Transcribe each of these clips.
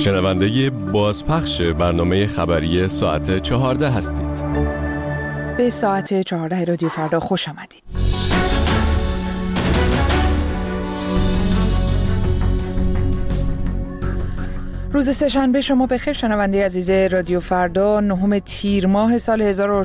شنونده بازپخش برنامه خبری ساعت 14 هستید. به ساعت 14 رادیو فردا خوش آمدید. روز سه‌شنبه شما بخیر شنونده عزیز رادیو فردا، 9 تیر ماه سال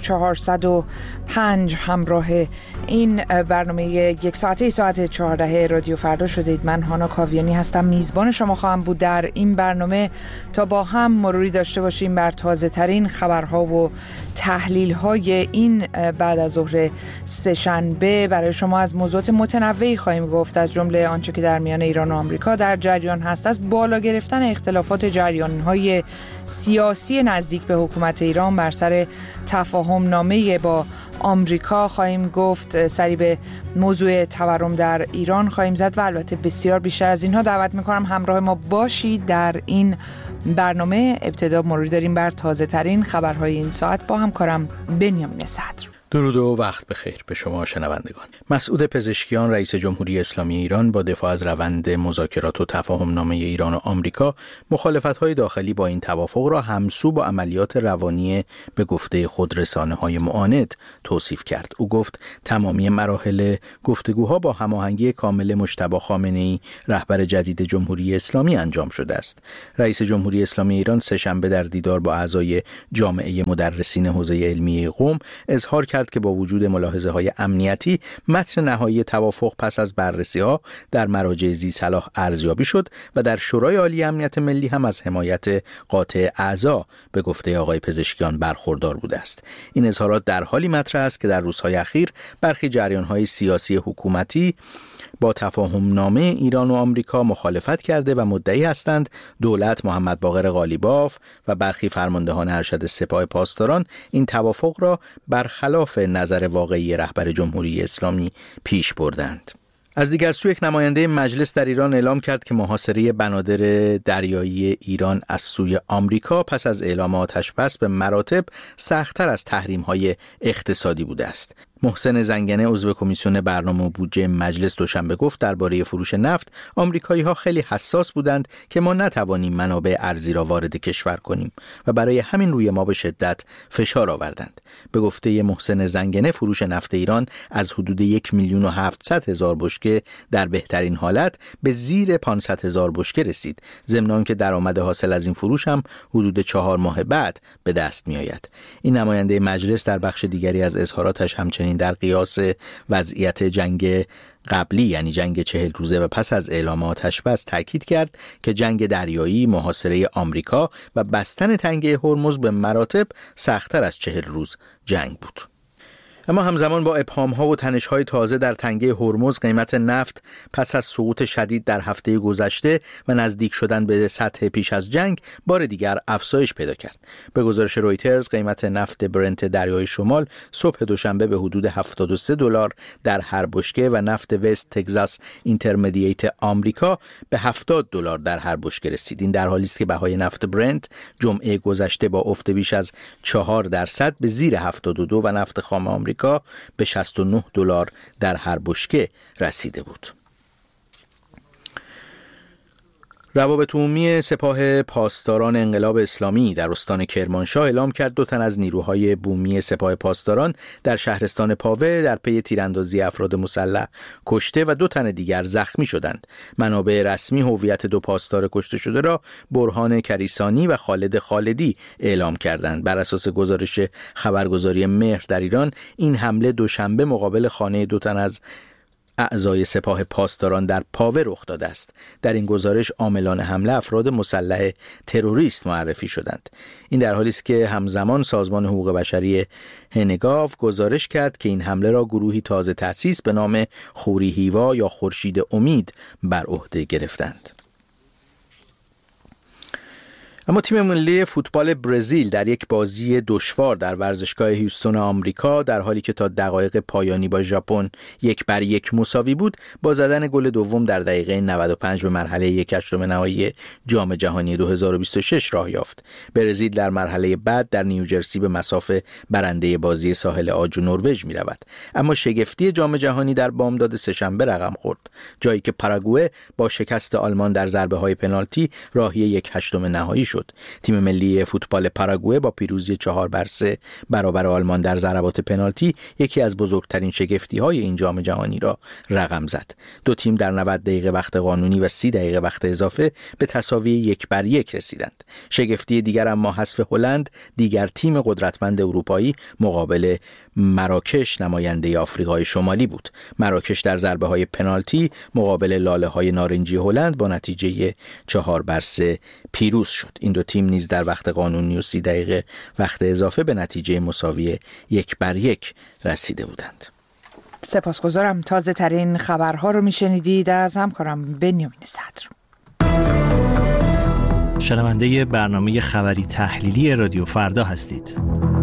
1405 همراه این برنامه یک ساعته ساعت 14 رادیو فردا شدید. من هانا کاویانی هستم، میزبان شما خواهم بود در این برنامه تا با هم مروری داشته باشیم بر تازه ترین خبرها و تحلیل های این بعد از ظهر سه‌شنبه. برای شما از موضوعات متنوعی خواهیم گفت، از جمله آنچه که در میان ایران و آمریکا در جریان هست، از بالا گرفتن اختلافات جریان‌های سیاسی نزدیک به حکومت ایران بر سر تفاهم نامه با آمریکا خواهیم گفت، سری به موضوع تورم در ایران خواهیم زد و البته بسیار بیشتر از اینها. دعوت می‌کنم همراه ما باشید در این برنامه. ابتدا مروری داریم بر تازه ترین خبرهای این ساعت با همکارم بنیامین صدر. درود و وقت بخیر به شما شنوندگان. مسعود پزشکیان رئیس جمهوری اسلامی ایران با دفاع از روند مذاکرات و تفاهم نامه ایران و آمریکا مخالفت‌های داخلی با این توافق را همسو با عملیات روانی به گفته خود رسانه‌های معاند توصیف کرد. او گفت تمامی مراحل گفتگوها با هماهنگی کامل مجتبی خامنه‌ای رهبر جدید جمهوری اسلامی انجام شده است. رئیس جمهوری اسلامی ایران سه‌شنبه در دیدار با اعضای جامعه مدرسین حوزه علمیه قم اظهار کرد که با وجود ملاحظه‌های امنیتی متن نهایی توافق پس از بررسی‌ها در مراجع ذی‌صلاح ارزیابی شد و در شورای عالی امنیت ملی هم از حمایت قاطع اعضا به گفته آقای پزشکیان برخوردار بوده است. این اظهارات در حالی مطرح است که در روزهای اخیر برخی جریان‌های سیاسی حکومتی با تفاهم نامه ایران و آمریکا مخالفت کرده و مدعی هستند دولت محمد باقر قالیباف و برخی فرماندهان ارشد سپاه پاسداران این توافق را برخلاف نظر واقعی رهبر جمهوری اسلامی پیش بردند. از دیگر سو یک نماینده مجلس در ایران اعلام کرد که محاصره بنادر دریایی ایران از سوی آمریکا پس از اعلام آتش بس به مراتب سخت‌تر از تحریم‌های اقتصادی بوده است. محسن زنگنه عضو کمیسیون برنامه و بودجه مجلس دوشنبه گفت درباره فروش نفت آمریکایی‌ها خیلی حساس بودند که ما نتوانیم منابع ارزی را وارد کشور کنیم و برای همین روی ما به شدت فشار آوردند. به گفته محسن زنگنه فروش نفت ایران از حدود 1,700,000 بشکه در بهترین حالت به زیر 500,000 بشکه رسید، ضمن آنکه درآمد حاصل از این فروش هم حدود 4 ماه بعد به دست می‌آید. این نماینده مجلس در بخش دیگری از اظهاراتش همچنین در قیاس وضعیت جنگ قبلی یعنی جنگ 40 روزه و پس از اعلام آتش بس تاکید کرد که جنگ دریایی، محاصره آمریکا و بستن تنگه هرمز به مراتب سخت‌تر از 40 روز جنگ بود. اما همزمان با ابهام‌ها و تنش‌های تازه در تنگه هرمز، قیمت نفت پس از سقوط شدید در هفته گذشته و نزدیک شدن به سطح پیش از جنگ بار دیگر افزایش پیدا کرد. به گزارش رویترز قیمت نفت برنت دریای شمال صبح دوشنبه به حدود $73 در هر بشکه و نفت وست تگزاس اینترمدییت آمریکا به $70 در هر بشکه رسید. این در حالی است که بهای نفت برنت جمعه گذشته با افت بیش از 4% به زیر 72 و نفت خام آمریکا به $69 در هر بشکه رسیده بود. روابط عمومی سپاه پاسداران انقلاب اسلامی در استان کرمانشاه اعلام کرد 2 تن از نیروهای بومی سپاه پاسداران در شهرستان پاوه در پی تیراندازی افراد مسلح کشته و 2 تن دیگر زخمی شدند. منابع رسمی هویت 2 پاسدار کشته شده را برهان کریسانی و خالد خالدی اعلام کردند. بر اساس گزارش خبرگزاری مهر در ایران، این حمله دوشنبه مقابل خانه 2 تن از اعضای سپاه پاسداران در پاوه رخ داده است. در این گزارش عاملان حمله افراد مسلح تروریست معرفی شدند. این در حالی است که همزمان سازمان حقوق بشری هنگاو گزارش کرد که این حمله را گروهی تازه تأسیس به نام خوری هیوا یا خورشید امید بر عهده گرفتند. اما تیم ملی فوتبال برزیل در یک بازی دشوار در ورزشگاه هیوستون آمریکا در حالی که تا دقایق پایانی با ژاپن 1-1 مساوی بود، با زدن گل دوم در دقیقه 95 به مرحله 1/8 نهایی جام جهانی 2026 راه یافت. برزیل در مرحله بعد در نیوجرسی به مصاف برنده بازی ساحل عاج و نروژ می‌رود. اما شگفتی جام جهانی در بامداد سه‌شنبه رقم خورد، جایی که پاراگوئه با شکست آلمان در ضربه‌های پنالتی راهی 1/8 نهایی شد. تیم ملی فوتبال پاراگوئه با پیروزی 4-3 برابر آلمان در ضربات پنالتی یکی از بزرگترین شگفتی‌های این جام جهانی را رقم زد. دو تیم در 90 دقیقه وقت قانونی و 30 دقیقه وقت اضافه به تساوی 1-1 رسیدند. شگفتی دیگر اما حذف هلند، دیگر تیم قدرتمند اروپایی، مقابل مراکش نماینده آفریقای شمالی بود. مراکش در ضربه‌های پنالتی مقابل لاله‌های نارنجی هلند با نتیجه 4-3 پیروز شد. این دو تیم نیز در وقت قانونی و 30 دقیقه وقت اضافه به نتیجه مساوی 1-1 رسیده بودند. سپاسگزارم. تازه ترین خبرها رو میشنیدید از همکارم بنیامین صدر. شنونده برنامه خبری تحلیلی رادیو فردا هستید.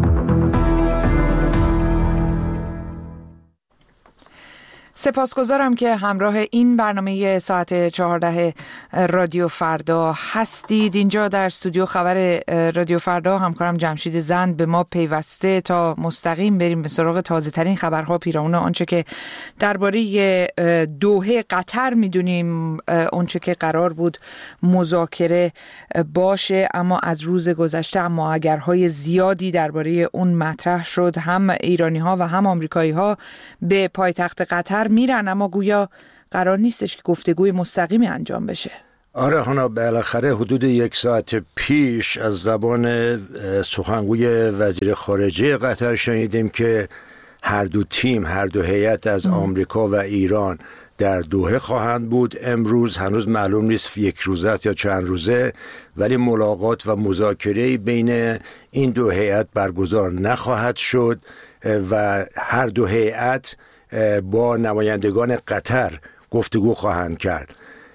سپاسگزارم که همراه این برنامه ساعت 14 رادیو فردا هستید. اینجا در استودیو خبر رادیو فردا همکارم جمشید زند به ما پیوسته تا مستقیم بریم به سراغ تازه ترین خبرها پیرامون آنچه که درباره دوحه قطر میدونیم، آنچه که قرار بود مذاکره باشه اما از روز گذشته اما اگرهای زیادی درباره اون مطرح شد. هم ایرانی ها و هم آمریکایی ها به پایتخت قطر میرن اما گویا قرار نیستش که گفتگوی مستقیمی انجام بشه. آره هانا، بالاخره حدود 1 ساعت پیش از زبان سخنگوی وزیر خارجه قطر شنیدیم که هر دو تیم، هر دو هیئت از آمریکا و ایران در دوحه خواهند بود. امروز هنوز معلوم نیست 1 روزه است یا چند روزه، ولی ملاقات و مذاکره بین این دو هیئت برگزار نخواهد شد و هر دو هیئت با نمایندگان قطر گفتگو خواهند کرد.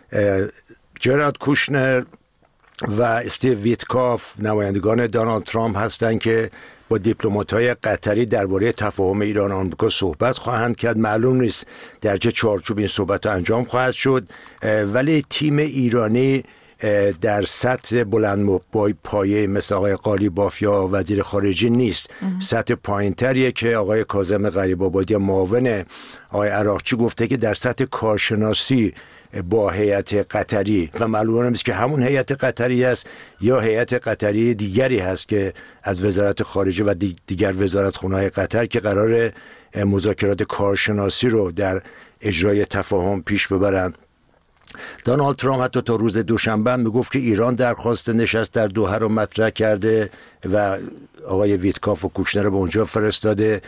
جرارد کوشنر و استیو ویتکاف نمایندگان دونالد ترامپ هستند که با دیپلمات‌های قطری درباره تفاهم ایران و آمریکا صحبت خواهند کرد. معلوم نیست در چه چارچوب این صحبت انجام خواهد شد، ولی تیم ایرانی در سطح بلند پایه مثل آقای قالیباف یا وزیر خارجه نیست. سطح پایین‌تریه که آقای کاظم غریب‌آبادی معاون آقای عراقچی گفته که در سطح کارشناسی با هیئت قطری و معلومه نیست که همون هیئت قطری است یا هیئت قطری دیگری هست که از وزارت خارجه و دیگر وزارتخونه‌های قطر که قرار مذاکرات کارشناسی رو در اجرای تفاهم پیش ببرند. دونالد ترامپ حتی تا روز دوشنبه میگفت که ایران درخواست نشست در دوحه رو مطرح کرده و آقای ویتکاف و کوشنر رو به اونجا فرستاده.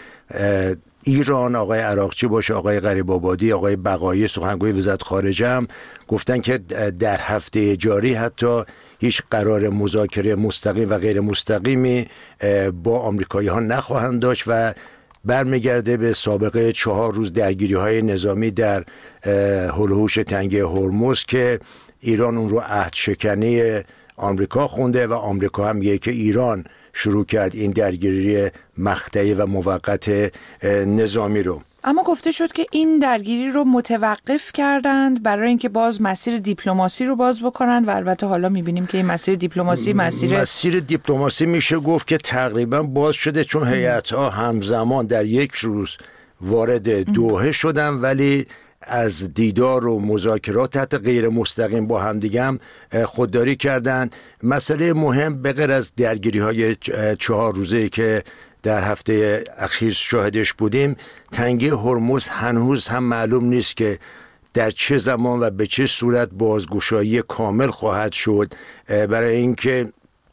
ایران، آقای عراقچی باشه، آقای غریب‌آبادی، آقای بقایی سخنگوی وزارت خارجه هم گفتن که در هفته جاری حتی هیچ قرار مذاکره مستقیم و غیر مستقیمی با آمریکایی ها نخواهند داشت و برمیگرده به سابقه 4 روز درگیری‌های نظامی در هول و هوش تنگه هرمز که ایران اون رو عهد شکنی آمریکا خونده و آمریکا هم میگه که ایران شروع کرد این درگیری مقطعی و موقت نظامی رو. اما گفته شد که این درگیری رو متوقف کردند برای اینکه باز مسیر دیپلماسی رو باز بکنند و البته حالا میبینیم که این مسیر دیپلماسی مسیر دیپلماسی میشه گفت که تقریبا باز شده، چون هیئت‌ها همزمان در 1 روز وارد دوحه شدن ولی از دیدار و مذاکرات حتی غیر مستقیم با هم دیگه هم خودداری کردن. مسئله مهم به غیر از درگیری‌های 4 روزه‌ای که در هفته اخیر شاهدش بودیم، تنگه هرمز هنوز هم معلوم نیست که در چه زمان و به چه صورت بازگشایی کامل خواهد شد، برای اینکه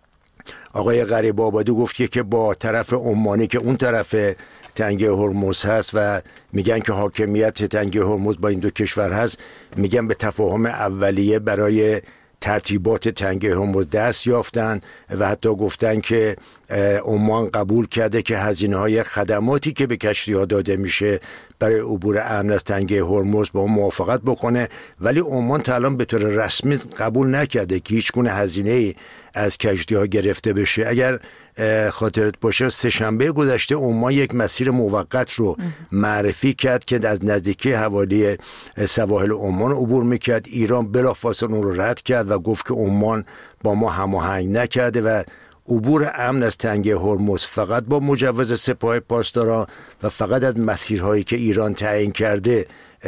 آقای غریب‌آبادی گفت که با طرف عمانی که اون طرف تنگه هرمز هست و میگن که حاکمیت تنگه هرمز با این دو کشور هست، میگن به تفاهم اولیه برای ترتیبات تنگه هرمز دست یافتن و حتی گفتن که عمان قبول کرده که هزینه‌های خدماتی که به کشتی‌ها داده میشه برای عبور امن از تنگه هرمز با اون موافقت بکنه، ولی عمان تا الان به طور رسمی قبول نکرده که هیچ گونه هزینه‌ای از کشتی‌ها گرفته بشه. اگر خاطرت باشه سه‌شنبه گذشته عمان یک مسیر موقت رو معرفی کرد که از نزدیکی حوالی سواحل عمان عبور میکرد. ایران بلافاصله اون رو رد کرد و گفت که عمان با ما هماهنگ نکرده و عبور امن از تنگه هرمز فقط با مجوز سپاه پاسداران و فقط از مسیرهایی که ایران تعیین کرده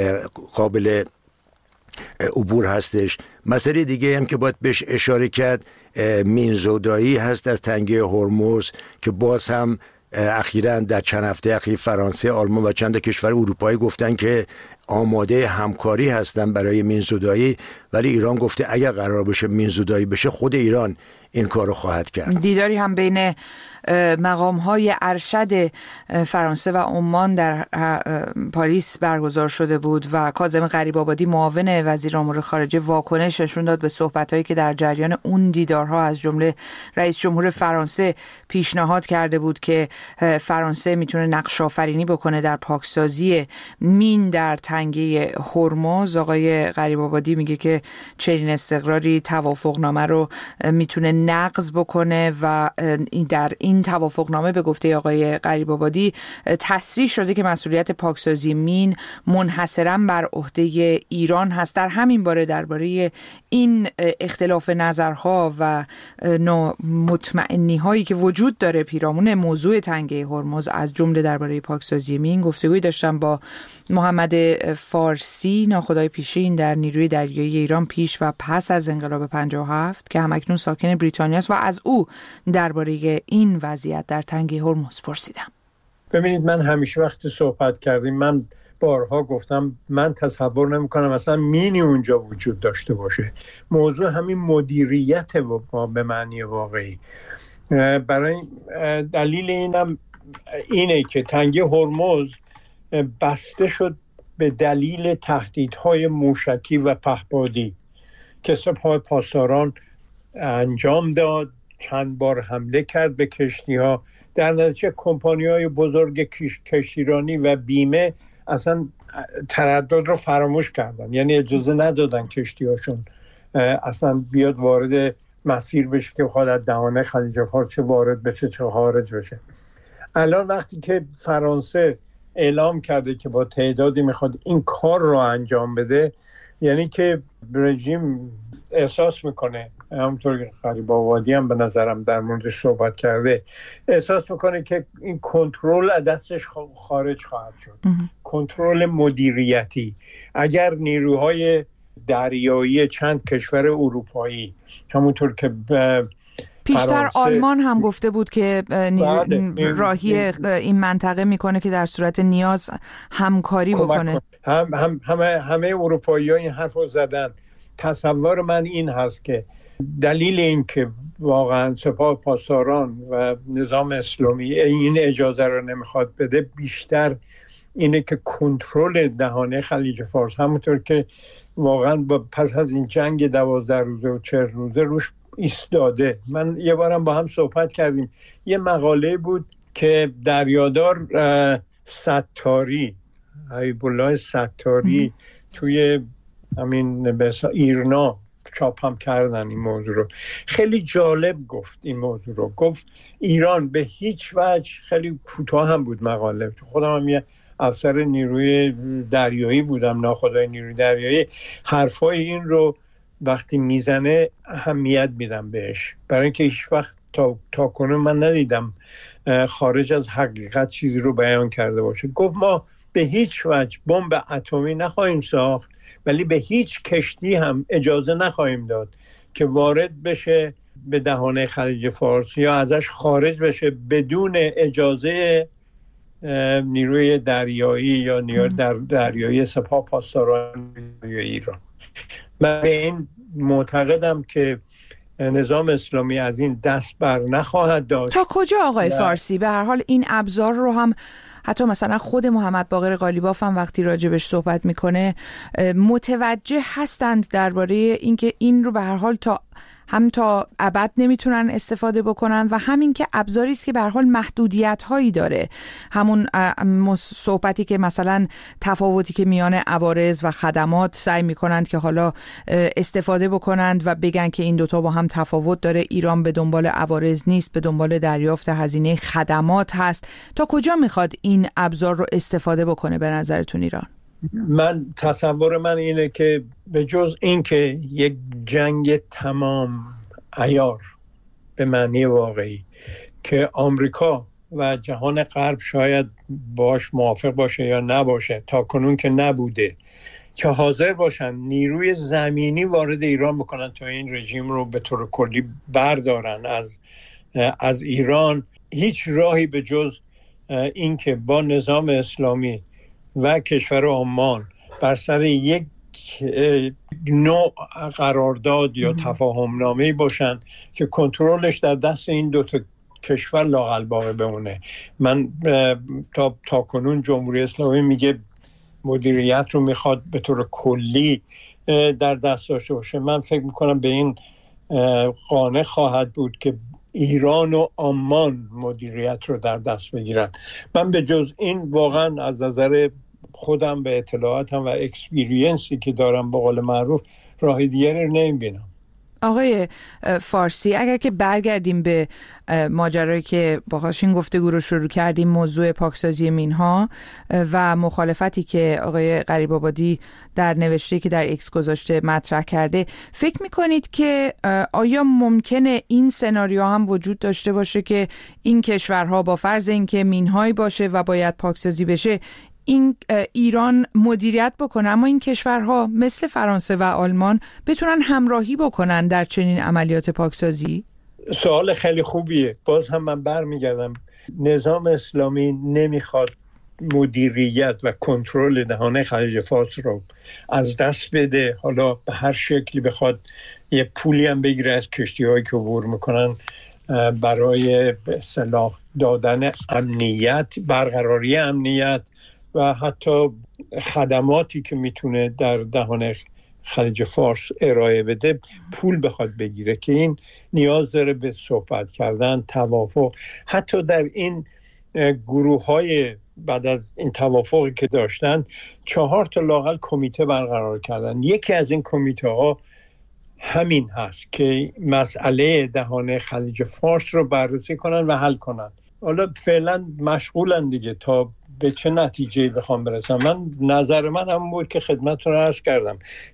قابل عبور هستش. مسئله دیگه هم که باید بهش اشاره کرد مینزودایی هست از تنگه هرمز که باز هم اخیراً در چند هفته اخیر فرانسه، آلمان و چند کشور اروپایی گفتن که آماده همکاری هستن برای مینزودایی، ولی ایران گفته اگر قرار بشه مینزودایی بشه خود ایران این کارو خواهد کرد. دیداری هم بین مقام‌های ارشد فرانسه و عمان در پاریس برگزار شده بود و کاظم غریب‌آبادی معاون وزیر امور خارجه واکنش نشون داد به صحبت‌هایی که در جریان اون دیدارها از جمله رئیس جمهور فرانسه پیشنهاد کرده بود که فرانسه میتونه نقش آفرینی بکنه در پاکسازی مین در تنگه هرمز. آقای غریب‌آبادی میگه که چنین استقراری توافقنامه رو میتونه نقض بکنه و در این توافقنامه به گفته آقای غریب‌آبادی تصریح شده که مسئولیت پاکسازی مین منحصراً بر عهده ایران هست. در همین باره درباره این اختلاف نظرها و نامطمئنی هایی که وجود داره پیرامون موضوع تنگه هرمز از جمله درباره پاکسازی مین گفتگوی داشتم با محمد فارسی، ناخدای پیشین در نیروی دریایی ایران پیش و پس از انقلاب 57 که همکنون ساکن بریتانیا است و از او درباره این وضعیت در تنگه هرمز پرسیدم. ببینید من همیشه وقتی صحبت کردیم من بارها گفتم من تصور نمی‌کنم اصلا مینی اونجا وجود داشته باشه. موضوع همین مدیریت به معنی واقعی. برای دلیل اینم اینه که تنگه هرمز بسته شد به دلیل تهدیدهای موشکی و پهپادی که سپاه پاسداران انجام داد، چند بار حمله کرد به کشتی‌ها. در نتیجه کمپانی‌های بزرگ کشتیرانی و بیمه اصلا تردد رو فراموش کردن، یعنی اجازه ندادن کشتی‌هاشون اصلا بیاد وارد مسیر بشه که بخواد از دهانه خلیج فارس چه وارد بشه چه خارج بشه. الان وقتی که فرانسه اعلام کرده که با تعدادی میخواد این کار رو انجام بده، یعنی که رژیم احساس میکنه، همونطور که غریب‌آبادی هم به نظرم در موردش صحبت کرده، احساس میکنه که این کنترل از دستش خارج خواهد شد. کنترل مدیریتی. اگر نیروهای دریایی چند کشور اروپایی همونطور که پیشتر آلمان هم گفته بود که راهی این منطقه میکنه که در صورت نیاز همکاری بکنه. همه اروپایی‌ها این حرف رو زدن. تصور من این هست که دلیل این که واقعا سپاه پاسداران و نظام اسلامی این اجازه رو نمیخواد بده بیشتر اینه که کنترل دهانه خلیج فارس همونطور که واقعا پس از این جنگ 12 روزه و 40 روزه روش ایستاده. من یه بارم با هم صحبت کردیم، یه مقاله بود که دریادار ستاری، حبیب الله ستاری توی همین ایرنا چاپ هم کردن این موضوع رو. خیلی جالب گفت این موضوع رو. گفت ایران به هیچ وجه، خیلی کوتاه هم بود مقاله، خودم هم یه افسر نیروی دریایی بودم، ناخدای نیروی دریایی، حرفای این رو وقتی میزنه اهمیت میدم بهش، برای اینکه هیچ وقت تا کنون من ندیدم خارج از حقیقت چیزی رو بیان کرده باشه. گفت ما به هیچ وجه بمب اتمی نخواهیم ساخت، ولی به هیچ کشتی هم اجازه نخواهیم داد که وارد بشه به دهانه خلیج فارس یا ازش خارج بشه بدون اجازه نیروی دریایی یا نیروی دریایی سپاه پاسداران ایران. من به این معتقدم که نظام اسلامی از این دست بر نخواهد داشت. تا کجا آقای فارسی؟ به هر حال این ابزار رو هم حتی مثلا خود محمد باقر قالیباف هم وقتی راجبش صحبت میکنه متوجه هستند درباره اینکه این رو به هر حال تا ابد نمیتونن استفاده بکنن و همین که ابزاری است که به هر حال محدودیت هایی داره. همون صحبتی که مثلا تفاوتی که میان عوارض و خدمات سعی میکنند که حالا استفاده بکنند و بگن که این دوتا با هم تفاوت داره. ایران به دنبال عوارض نیست، به دنبال دریافت هزینه خدمات هست. تا کجا میخواد این ابزار رو استفاده بکنه به نظرتون ایران؟ تصور من اینه که به جز این که یک جنگ تمام عیار به معنی واقعی که آمریکا و جهان غرب شاید باش موافق باشه یا نباشه، تا کنون که نبوده، که حاضر باشن نیروی زمینی وارد ایران بکنن تا این رژیم رو به طور کلی بردارن از ایران، هیچ راهی به جز این که با نظام اسلامی و کشور عمان بر سر یک نوع قرارداد یا تفاهم نامه‌ای باشن که کنترلش در دست این دو تا کشور لااقل باقی بمونه. من تا کنون جمهوری اسلامی میگه مدیریت رو میخواد به طور کلی در دست داشته باشه. من فکر میکنم به این قانع خواهد بود که ایران و عمان مدیریت رو در دست بگیرن. من به جز این واقعا از نظر خودم به اطلاعاتم و اکسپیرینسی که دارم به قول معروف راه دیگری نمیبینم. آقای فارسی، اگر که برگردیم به ماجرایی که باهاش این گفتگو رو شروع کردیم، موضوع پاکسازی مینها و مخالفتی که آقای غریب‌آبادی در نوشته که در ایکس گذاشته مطرح کرده، فکر میکنید که آیا ممکنه این سناریو هم وجود داشته باشه که این کشورها با فرض اینکه مینهایی باشه و باید پاکسازی بشه، این ایران مدیریت بکنه، اما این کشورها مثل فرانسه و آلمان بتونن همراهی بکنن در چنین عملیات پاکسازی؟ سوال خیلی خوبیه. باز هم من برمیگردم، نظام اسلامی نمیخواد مدیریت و کنترل دهانه خلیج فارس رو از دست بده. حالا به هر شکلی بخواد یه پولی هم بگیره از کشتی‌هایی که عبور میکنن برای به اصطلاح دادن امنیت، برقراری امنیت و حتی خدماتی که میتونه در دهان خلیج فارس ارائه بده، پول بخواد بگیره، که این نیاز داره به صحبت کردن، توافق. حتی در این گروه های بعد از این توافقی که داشتن 4 تا لااقل کمیته برقرار کردن. یکی از این کمیته ها همین هست که مسئله دهان خلیج فارس رو بررسی کنن و حل کنن. حالا فعلا مشغولن دیگه تا به چه نتیجه‌ای بخوام برسم. نظر من هم بود که خدمتتون رو عرض کردم،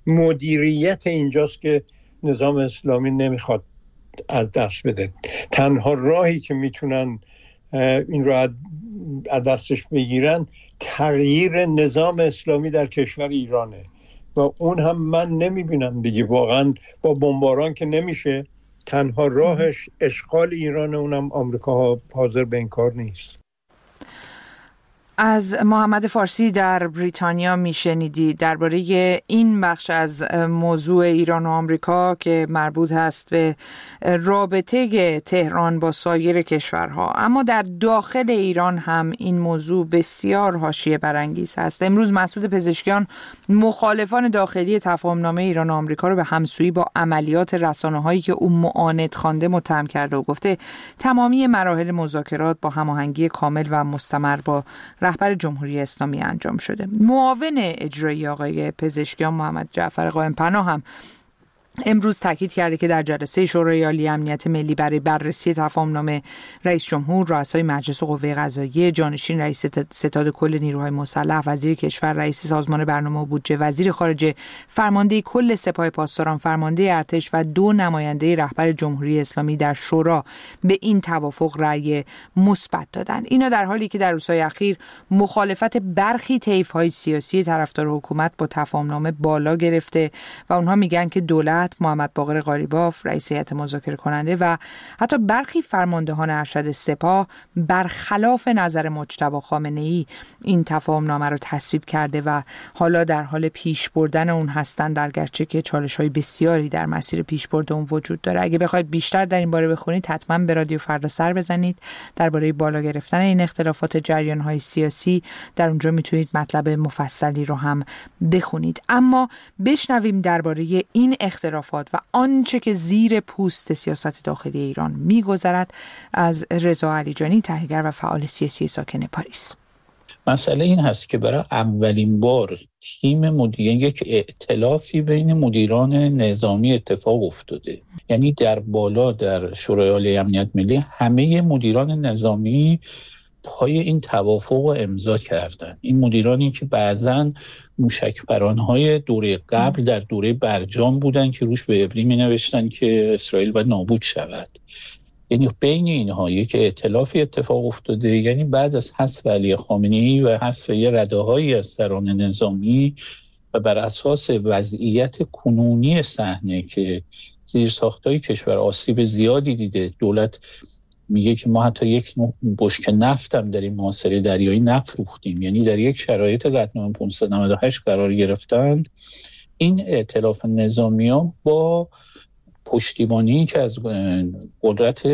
مدیریت اینجاست که نظام اسلامی نمیخواد از دست بده. تنها راهی که میتونن این رو از دستش بگیرن تغییر نظام اسلامی در کشور ایرانه و اون هم من نمیبینم دیگه. واقعا با بمباران که نمیشه، تنها راهش اشغال ایران، اونم آمریکا حاضر به این کار نیست. از محمد فارسی در بریتانیا میشنیدی درباره این بخش از موضوع ایران و آمریکا که مربوط هست به رابطه تهران با سایر کشورها، اما در داخل ایران هم این موضوع بسیار حاشیه برانگیز هست. امروز مسعود پزشکیان مخالفان داخلی تفاهمنامه ایران و آمریکا رو به همسویی با عملیات رسانه‌هایی که او معاند خوانده متهم کرده و گفته تمامی مراحل مذاکرات با هماهنگی کامل و مستمر با رهبر جمهوری اسلامی انجام شده. معاون اجرایی آقای پزشکیان محمد جعفر قائم‌پناه هم امروز تاکید کرده که در جلسه شورای عالی امنیت ملی برای بررسی تفاهمنامه رئیس جمهور، رؤسای مجلس و قوه قضاییه، جانشین رئیس ستاد کل نیروهای مسلح، وزیر کشور، رئیس سازمان برنامه و بودجه، وزیر خارجه، فرمانده کل سپاه پاسداران، فرمانده ارتش و 2 نماینده رهبر جمهوری اسلامی در شورا به این توافق رأی مثبت دادند. اینا در حالی که در روزهای اخیر مخالفت برخی طیف‌های سیاسی طرفدار حکومت با تفاهمنامه بالا گرفته و اونها میگن که دولت دولت، محمد باقر قالیباف رئیس هیئت مذاکره کننده و حتی برخی فرماندهان ارشد سپاه برخلاف نظر مجتبی خامنه‌ای این تفاهم‌نامه رو تصویب کرده و حالا در حال پیش بردن اون هستند، درگرچه که چالش‌های بسیاری در مسیر پیشبرد اون وجود داره. اگه بخواید بیشتر در این باره بخونید حتما به رادیو فردا سر بزنید. درباره بالا گرفتن این اختلافات، جریان‌های سیاسی، در اونجا میتونید مطلب مفصلی رو هم بخونید. اما بشنویم درباره این اختلافات و آنچه که زیر پوست سیاست داخلی ایران میگذرد از رضا علیجانی، تحلیلگر و فعال سیاسی ساکن پاریس. مسئله این هست که برای اولین بار تیم مدیران یک ائتلافی بین مدیران نظامی اتفاق افتاده. یعنی در بالا در شورای عالی امنیت ملی همه مدیران نظامی پای این توافق رو امضا کردن. این مدیرانی که بعضن موشکپرانهای دوره قبل در دوره برجام بودن که روش به عبری می نوشتن که اسرائیل باید نابود شود. یعنی بین اینها یک ائتلافی اتفاق افتاده. یعنی بعد از حذف علی خامنه‌ای و حذف یه رده‌هایی از سران نظامی و بر اساس وضعیت کنونی صحنه که زیرساخت‌های کشور آسیب زیادی دیده، دولت میگه که ما حتی یک بشکه نفت هم در این محاصره دریایی نفروختیم، یعنی در یک شرایط قطعنامه 598 قرار گرفتند. این ائتلاف نظامیان با پشتیبانی که از قدرت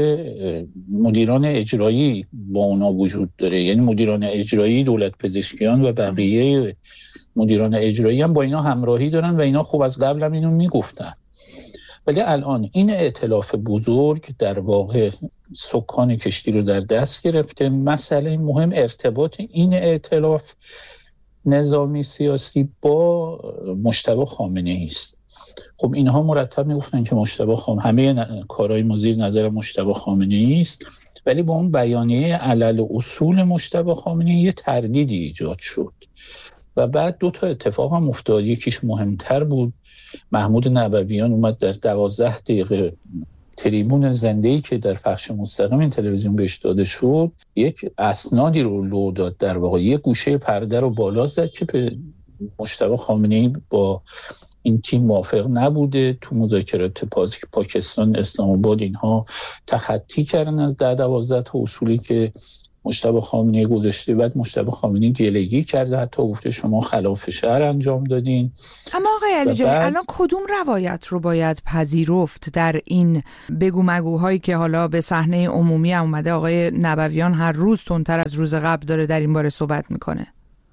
مدیران اجرایی با اونا وجود داره، یعنی مدیران اجرایی، دولت پزشکیان و بقیه مدیران اجرایی هم با اینا همراهی دارن و اینا خوب از قبل هم اینو میگفتن. ولی الان این ائتلاف بزرگ در واقع سکان کشتی رو در دست گرفته. مسئله مهم ارتباط این ائتلاف نظامی سیاسی با مجتبی خامنه‌ای است. خب اینها مرتب میگفتن که مجتبی همه کارهای ما زیر نظر مجتبی خامنه‌ای است، ولی با اون بیانیه علل اصول مجتبی خامنه‌ای یه تردیدی ایجاد شد و بعد دو تا اتفاق هم افتاد. یکیش مهمتر بود، محمود نبویان اومد در 12 دقیقه تریبون زنده‌ای که در پخش مستقیم این تلویزیون بهش داده شد یک اسنادی رو لو داد، در واقع یک گوشه پرده رو بالا زد که به مجتبی خامنه‌ای با این تیم موافق نبوده. تو مذاکرات پاکستان، اسلام آباد اینها تخطی کردن از 12 تا اصولی که مجتبی خامنه‌ای گذاشته. بعد مجتبی خامنه‌ای گلگی کرده، حتی گفته شما خلاف شرع انجام دادین. اما آقای علیجانی الان کدوم روایت رو باید پذیرفت در این بگو مگوهایی که حالا به صحنه عمومی اومده؟ آقای نبویان هر روز تندتر از روز قبل داره در این باره صحبت میکنه.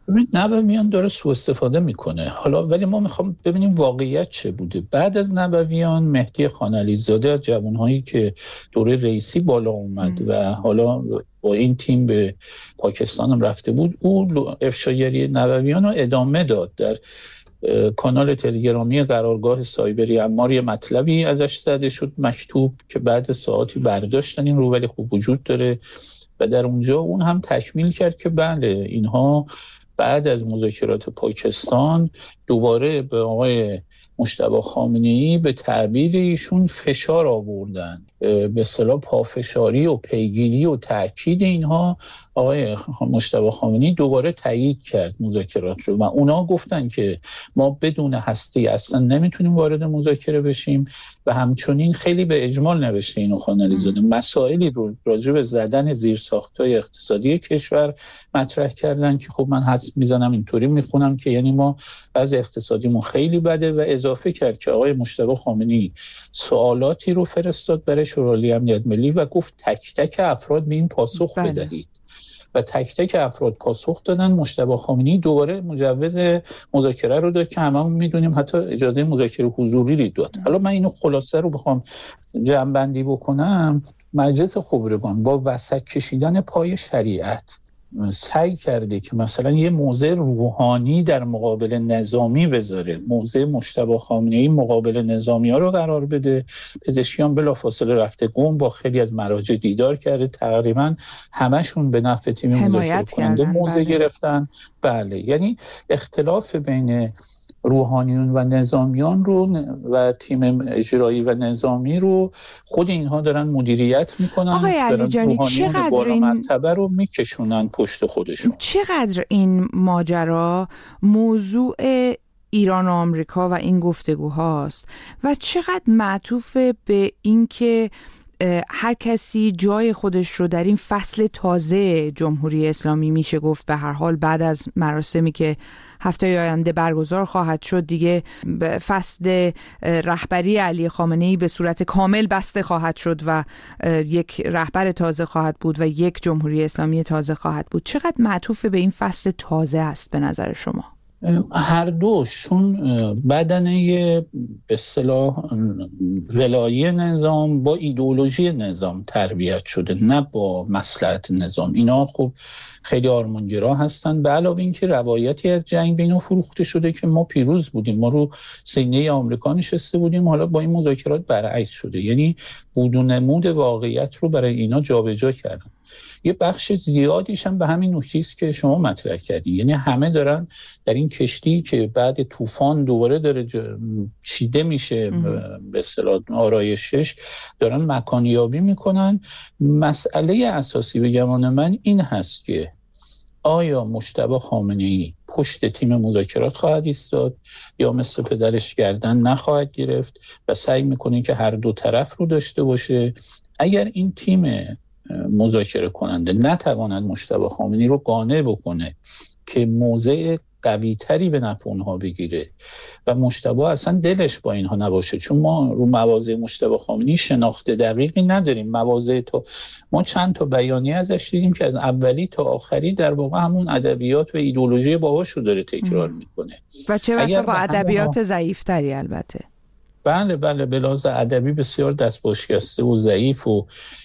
نبویان داره سوء استفاده میکنه حالا، ولی ما میخوام ببینیم واقعیت چه بوده. بعد از نبویان مهدی خانعلی‌زاده از جوانهایی که دوره رئیسی بالا اومد و حالا با این تیم به پاکستان هم رفته بود، او افشاگری نبویان رو ادامه داد. در کانال تلگرامی قرارگاه سایبری عمار یه مطلبی ازش زده شد مکتوب که بعد ساعتی برداشتن این رو، ولی خوب وجود داره و در اونجا اون هم تکمیل کرد که بله اینها بعد از مذاکرات پاکستان دوباره به آقای مجتبی خامنه‌ای به تعبیر ایشون فشار آوردن، به اصطلاح پافشاری و پیگیری و تأکید اینها. آقای مجتبی خامنه‌ای دوباره تایید کرد مذاکرات رو و اونا گفتن که ما بدون هستی اصلا نمیتونیم وارد مذاکره بشیم و همچنین خیلی به اجمال نوشته اینو خانعلی‌زاده مسائلی رو راجع به زدن زیرساخت‌های اقتصادی کشور مطرح کردن که خب من حدس میزنم اینطوری میخونم که یعنی ما از اقتصادیمون خیلی بده و اضافه کرد که آقای مجتبی خامنه‌ای سوالاتی رو فرستاد برای شورای عالی امنیت ملی و گفت تک تک افراد به این پاسخ بدهید و تک تک افراد پاسخ دادن. مجتبی خامنه‌ای دوباره مجوز مذاکره رو داد که هممون میدونیم حتی اجازه مذاکره حضوری رو داد. حالا من اینو خلاصه رو بخوام جمع‌بندی بکنم، مجلس خبرگان با وسط کشیدن پای شریعت سعی کرده که مثلا یه موضع روحانی در مقابل نظامی بذاره، موضع مجتبی خامنه‌ای مقابل نظامی ها رو قرار بده. پزشکیان بلافاصله رفته قم با خیلی از مراجع دیدار کرده، تقریبا همشون به نفع تیم مذاکره کننده موضع گرفتن. بله، یعنی اختلاف بین روحانیون و نظامیان رو و تیم اجرایی و نظامی رو خود اینها دارن مدیریت میکنن. آقای علیجانی چقدر این مرتبه رو میکشونن پشت خودشون. چقدر این ماجرا موضوع ایران و آمریکا و این گفتگوهاست و چقدر معطوف به این که هر کسی جای خودش رو در این فصل تازه جمهوری اسلامی میشه گفت به هر حال بعد از مراسمی که هفته آینده برگزار خواهد شد دیگه فصل رهبری علی خامنه‌ای به صورت کامل بسته خواهد شد و یک رهبر تازه خواهد بود و یک جمهوری اسلامی تازه خواهد بود. چقدر معطوف به این فصل تازه است به نظر شما؟ هر دوشون بدنه به اصطلاح ولایی نظام با ایدئولوژی نظام تربیت شده، نه با مصلحت نظام. اینا خب خیلی آرمانگرا هستن. به علاوه این که روایتی از جنگ به اینا فروخته شده که ما پیروز بودیم، ما رو سینه آمریکا نشسته بودیم، حالا با این مذاکرات برعکس شده. یعنی بود و نمود واقعیت رو برای اینا جابجا کردن. یه بخش زیادیش هم به همین نکته است که شما مطرح کردین، یعنی همه دارن در این کشتی که بعد طوفان دوباره داره چیده میشه به اصطلاح آرایشش، دارن مکانیابی میکنن. مسئله اساسی به گمان من این هست که آیا مجتبی خامنه‌ای پشت تیم مذاکرات خواهد ایستاد یا مثل پدرش گردن نخواهد گرفت و سعی میکنه که هر دو طرف رو داشته باشه. اگر این تیم مذاکره کننده نتواند مجتبی خامنه‌ای رو قانع بکنه که موضع قوی تری به نفع اونها بگیره و مجتبی اصلا دلش با اینها نباشه، چون ما رو مواضع مجتبی خامنه‌ای شناخت دقیقی نداریم. مواضع ما چند تا بیانیه ازش دیدیم که از اولی تا آخری در واقع همون ادبیات و ایدئولوژی باباش رو داره تکرار میکنه و چه بسا با ادبیات ضعیف‌تری. البته بله به لحاظ ادبی بسیار دستباشکسته و ضعیف و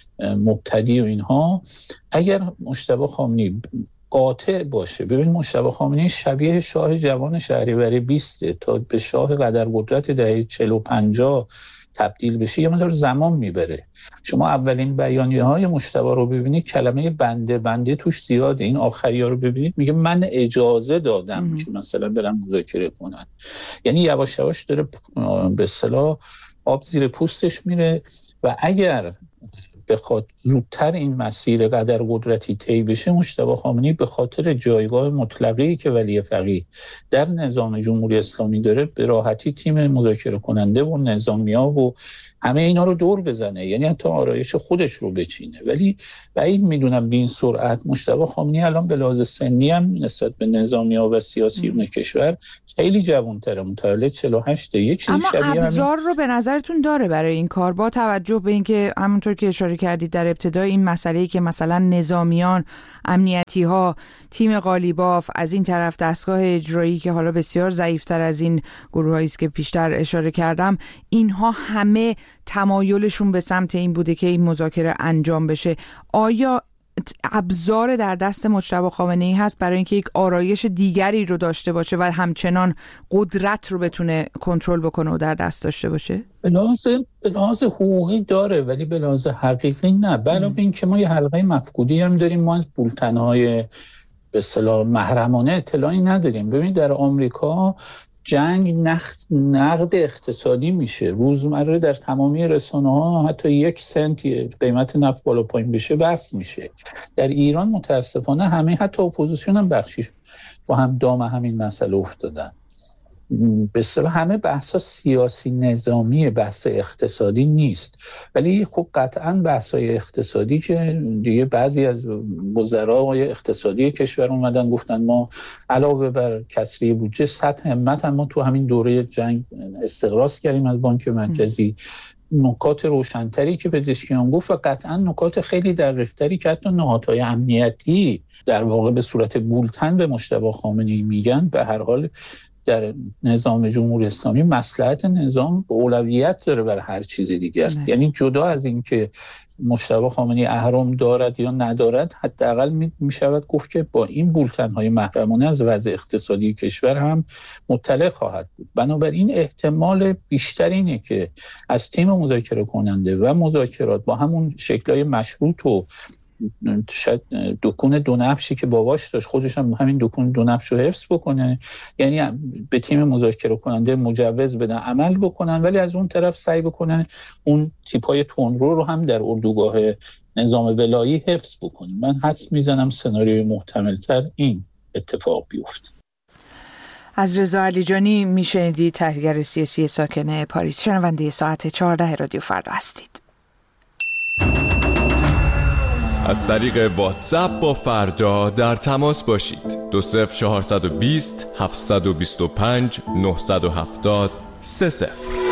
مبتدی و اینها. اگر مجتبی خامنه‌ای قاطع باشه، ببین مجتبی خامنه‌ای شبیه شاه جوان شهریوری 20 تا به شاه قدرقدرت دهه 40 و 50 تبدیل بشه یه مقدار زمان میبره. شما اولین بیانیه‌های مجتبی رو ببینید کلمه بنده توش زیاده. این آخری‌ها رو ببینید میگه من اجازه دادم که مثلا برن مذاکره کنن. یعنی یواش یواش داره به اصطلاح آب زیر پوستش میره و اگر بخواد زودتر این مسیر قدرقدرتی طی بشه، مجتبی خامنه‌ای به خاطر جایگاه مطلقه‌ای که ولی فقیه در نظام جمهوری اسلامی داره به راحتی تیم مذاکره کننده و نظامی‌ها و همه اینا رو دور بزنه، یعنی حتی آرایش خودش رو بچینه. ولی بعید میدونم به این سرعت. مجتبی خامنه‌ای الان به لحاظ سنی هم نسبت به نظامی‌ها و سیاسیون کشور خیلی جوان‌تره، متولد 48. یه چیزی شبیه اما ابزار رو به نظرتون داره برای این کار، با توجه به اینکه همونطور که اشاره کردید در ابتدای این مسئله‌ای که مثلا نظامیان، امنیتی‌ها، تیم قالیباف، از این طرف دستگاه اجرایی که حالا بسیار ضعیف‌تر از این گروهایی است که پیشتر اشاره کردم، اینها همه تمایلشون به سمت این بوده که این مذاکره انجام بشه. آیا ابزار در دست مجتبی خامنه‌ای هست برای اینکه یک آرایش دیگری رو داشته باشه و همچنان قدرت رو بتونه کنترل بکنه و در دست داشته باشه؟ به لحاظ حقوقی داره ولی به لحاظ حقیقی نه. علاوه این که ما یه حلقه مفقودی هم داریم، ما از بولتن‌های به اصطلاح محرمانه اطلاعی نداریم. ببینید در آمریکا جنگ نقد اقتصادی میشه روزمره، در تمامی رسانه‌ها حتی 1 سنت قیمت نفت بالا پایین بشه بحث میشه. در ایران متاسفانه همه حتی اپوزیسیون هم بخشیش با هم دام همین مسئله افتادن. به اصطلاح همه بحثا سیاسی نظامی، بحث اقتصادی نیست. ولی خب قطعاً بحثای اقتصادی که دیگه بعضی از وزرای اقتصادی کشور اومدن گفتن ما علاوه بر کسری بودجه 100 همت هم ما تو همین دوره جنگ استقراض کردیم از بانک مرکزی. نکات روشن‌تری که پزشکیان گفت و قطعاً نکات خیلی دقیق‌تری که حتی نهادهای امنیتی در واقع به صورت بولتن به مجتبی خامنه‌ای میگن. به هر حال در نظام جمهوری اسلامی مصلحت نظام اولویت داره بر هر چیز دیگر. یعنی جدا از این که مجتبی خامنه‌ای اهرم دارد یا ندارد، حداقل میشود گفت که با این بولتن‌های محرمانه از وضع اقتصادی کشور هم مطلع خواهد بود. بنابراین احتمال بیشتر اینه که از تیم مذاکره کننده و مذاکرات با همون شکل‌های مشروط و شاید دکون دو نفشی که باباش داشت خودش هم همین دکون دو نفش رو حفظ بکنه، یعنی به تیم مذاکره کننده مجوز بدن عمل بکنن، ولی از اون طرف سعی بکنن اون تیپای تندرو رو هم در اردوگاه نظام ولایی حفظ بکنیم. من حدس میزنم سناریوی محتمل‌تر این اتفاق بیفته. از رضا علیجانی میشنیدید، تحلیلگر سیاسی ساکن پاریس. شنونده ساعت 14 رادیو فردا هستید. از طریق واتساپ با فردا در تماس باشید. 20420 725 970 30.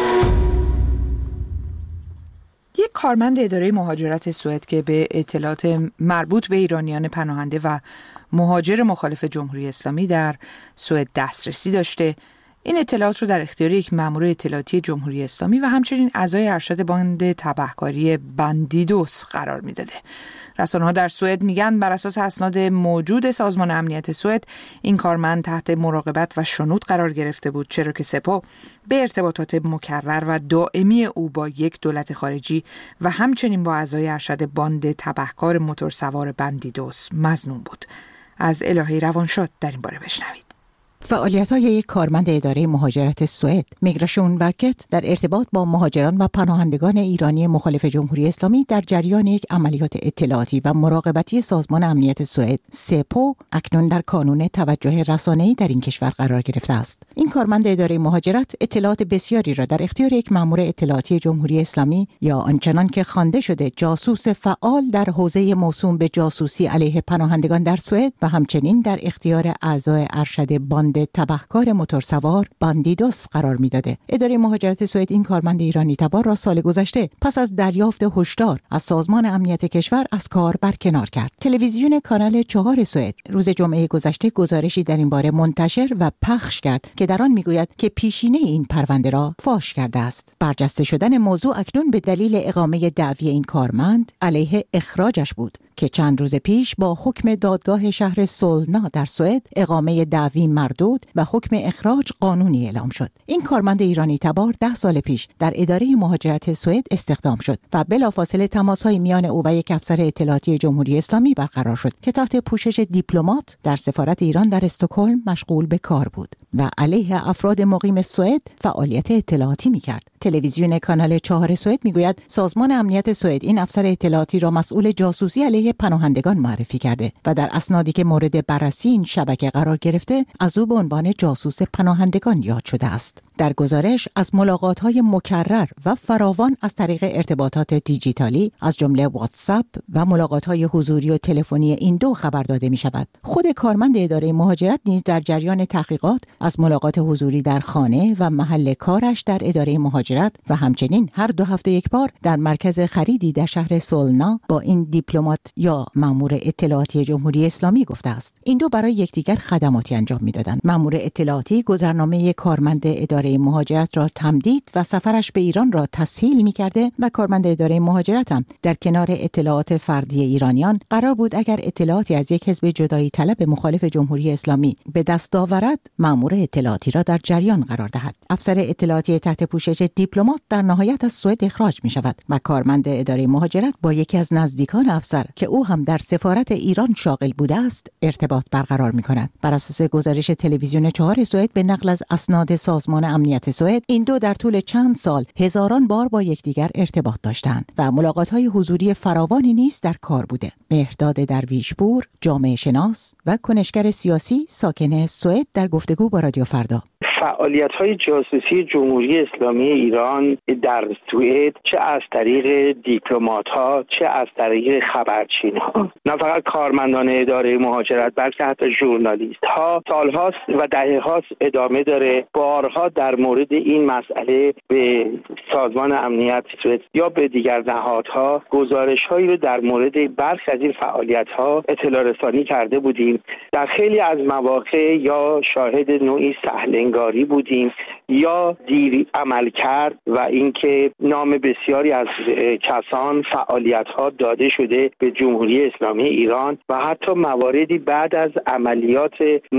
یک کارمند اداره مهاجرت سوئد که به اطلاعات مربوط به ایرانیان پناهنده و مهاجر مخالف جمهوری اسلامی در سوئد دسترسی داشته، این اطلاعات رو در اختیار یک مأمور اطلاعاتی جمهوری اسلامی و همچنین اعضای ارشد باند تبهکاری بندیدوس قرار میداده. رسانه‌ها در سوئد میگن بر اساس اسناد موجود سازمان امنیت سوئد این کارمند تحت مراقبت و شنود قرار گرفته بود، چرا که سپاه به ارتباطات مکرر و دائمی او با یک دولت خارجی و همچنین با اعضای ارشد باند تبهکار موتورسوار بندیدوس مظنون بود. از الهی روانشاد در این باره بشنوید. فعالیت‌های یک کارمند اداره مهاجرت سوئد، میگراسیون ورکت، در ارتباط با مهاجران و پناهندگان ایرانی مخالف جمهوری اسلامی در جریان یک عملیات اطلاعاتی و مراقبتی سازمان امنیت سوئد سپو اکنون در کانون توجه رسانه‌ای در این کشور قرار گرفته است. این کارمند اداره مهاجرت اطلاعات بسیاری را در اختیار یک مأمور اطلاعاتی جمهوری اسلامی یا آنچنان که خوانده شده جاسوس فعال در حوزه موسوم به جاسوسی علیه پناهندگان در سوئد و همچنین در اختیار اعضای ارشد باند تبهکار موتورسوار بندیدوس قرار میداده. اداره مهاجرت سوئد این کارمند ایرانی تبار را سال گذشته پس از دریافت هشدار از سازمان امنیت کشور از کار برکنار کرد. تلویزیون کانال 4 سوئد روز جمعه گذشته گزارشی در این باره منتشر و پخش کرد که در آن میگوید که پیشینه این پرونده را فاش کرده است. برجسته شدن موضوع اکنون به دلیل اقامه دعوی این کارمند علیه اخراجش بود که چند روز پیش با حکم دادگاه شهر سولنا در سوئد اقامه دعوی مردود و حکم اخراج قانونی اعلام شد. این کارمند ایرانی تبار 10 سال پیش در اداره مهاجرت سوئد استخدام شد و بلافاصله تماس‌های میان او و یک افسر اطلاعاتی جمهوری اسلامی برقرار شد که تحت پوشش دیپلمات در سفارت ایران در استکهلم مشغول به کار بود و علیه افراد مقیم سوئد فعالیت اطلاعاتی می‌کرد. تلویزیون کانال 4 سوئد میگوید سازمان امنیت سوئد این افسر اطلاعاتی را مسئول جاسوسی علیه پناهندگان معرفی کرده و در اسنادی که مورد بررسی این شبکه قرار گرفته از او به عنوان جاسوس پناهندگان یاد شده است. در گزارش از ملاقات‌های مکرر و فراوان از طریق ارتباطات دیجیتالی از جمله واتساپ و ملاقات‌های حضوری و تلفنی این دو خبر داده می‌شود. خود کارمند اداره مهاجرت نیز در جریان تحقیقات از ملاقات حضوری در خانه و محل کارش در اداره مهاجرت و همچنین هر 2 هفته یک بار در مرکز خریدی در شهر سولنا با این دیپلمات یا مأمور اطلاعاتی جمهوری اسلامی گفته است. این دو برای یکدیگر خدماتی انجام می‌دادند. مأمور اطلاعاتی گذرنامه کارمند اداره مهاجرت را تمدید و سفرش به ایران را تسهیل می‌کرده و کارمند اداره مهاجرت هم در کنار اطلاعات فردی ایرانیان قرار بود اگر اطلاعاتی از یک حزب جدایی طلب مخالف جمهوری اسلامی به دست آورد مأمور اطلاعاتی را در جریان قرار دهد. افسر اطلاعاتی تحت پوشش دیپلمات در نهایت از سوئد اخراج می‌شود و کارمند اداره مهاجرت با یکی از نزدیکان افسر که او هم در سفارت ایران شاغل بوده است ارتباط برقرار می‌کند. بر اساس گزارش تلویزیون 4 سوئد به نقل از اسناد سازمان امنیت سوئد این دو در طول چند سال هزاران بار با یکدیگر ارتباط داشتند و ملاقات‌های حضوری فراوانی نیز در کار بوده. مهرداد درویشپور، جامعه شناس و کنشگر سیاسی ساکن سوئد در گفتگو با رادیو فردا. فعالیت‌های جاسوسی جمهوری اسلامی ایران در سوئد چه از طریق دیپلمات‌ها چه از طریق خبرچین‌ها، نه فقط کارمندان اداره مهاجرت بلکه حتی ژورنالیست‌ها سال‌هاست و دهه‌هاست ادامه داره. بارها در مورد این مسئله به سازمان امنیت سوئد یا به دیگر نهادها گزارش‌هایی رو در مورد برخی از این فعالیت‌ها اطلاع رسانی کرده بودیم. در خیلی از مواقع یا شاهد نوعی سهل‌انگاری بودیم یا دیر عمل کرد و اینکه نام بسیاری از کسان فعالیت‌ها داده شده به جمهوری اسلامی ایران و حتی مواردی بعد از عملیات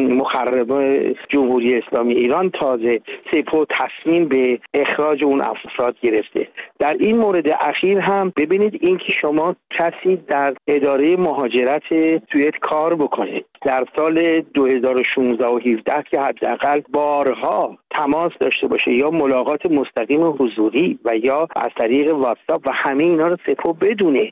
مخربه جمهوری اسلامی ایران تازه سپاه تصمیم به اخراج اون افراد گرفته. در این مورد اخیر هم ببینید اینکه شما کسی در اداره مهاجرت سوئد کار بکنه، در سال 2016 و 17 که حداقل بارها تماس داشته باشه یا ملاقات مستقیم حضوری و یا از طریق واتساپ و همه اینا رو سپاه بدونه.